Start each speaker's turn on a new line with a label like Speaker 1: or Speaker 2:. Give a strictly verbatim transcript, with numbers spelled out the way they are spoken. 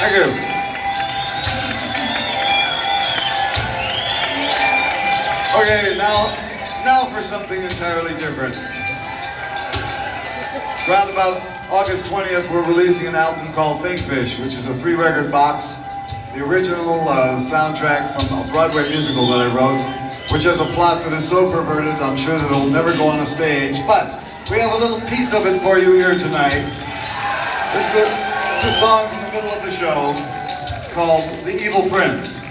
Speaker 1: Thank you. Okay, now, now for something entirely different. Around about August twentieth, we're releasing an album called Think Fish, which is a three-record box, the original uh, soundtrack from a Broadway musical that I wrote, which has a plot that is so perverted, I'm sure that it'll never go on a stage, but we have a little piece of it for you here tonight. This is a, this is a song in the middle of the show called The Evil Prince.